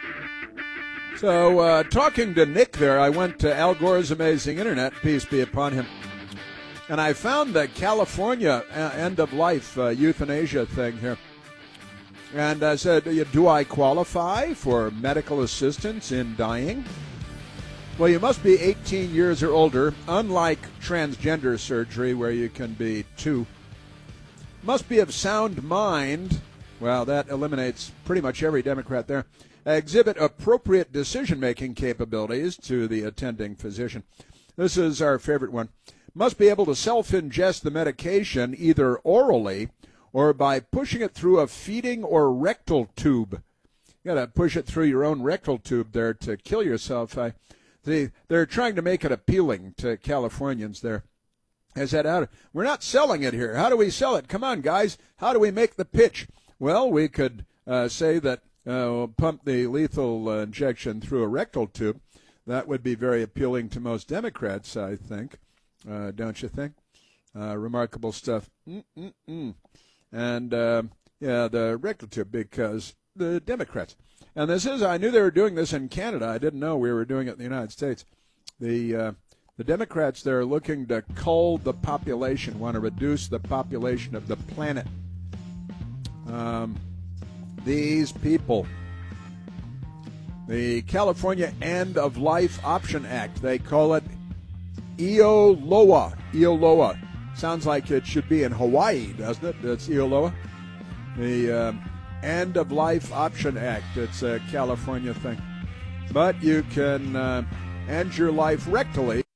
So, talking to Nick there, I went to Al Gore's Amazing Internet, peace be upon him, and I found the California end-of-life euthanasia thing here. And I said, do I qualify for medical assistance in dying? Well, you must be 18 years or older, unlike transgender surgery where you can be 2. Must be of sound mind. Well, that eliminates pretty much every Democrat there. Exhibit appropriate decision-making capabilities to the attending physician. This is our favorite one. Must be able to self-ingest the medication either orally or by pushing it through a feeding or rectal tube. You got to push it through your own rectal tube there to kill yourself. They're trying to make it appealing to Californians there. I said, we're not selling it here. How do we sell it? Come on, guys. How do we make the pitch? Well, we could say that pump the lethal injection through a rectal tube. That would be very appealing to most Democrats, I think. Don't you think? Remarkable stuff. And, the rectal tube, because the Democrats. And I knew they were doing this in Canada. I didn't know we were doing it in the United States. The Democrats, they're looking to cull the population, want to reduce the population of the planet. These people. The California End of Life Option Act, they call it EOLOA. EOLOA. Sounds like it should be in Hawaii, doesn't it? That's EOLOA. The End of Life Option Act. It's a California thing. But you can end your life rectally.